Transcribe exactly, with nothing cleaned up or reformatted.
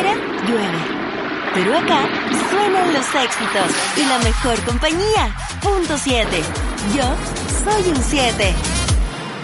afuera llueve. Pero acá suenan los éxitos y la mejor compañía. Punto siete. Yo soy un siete.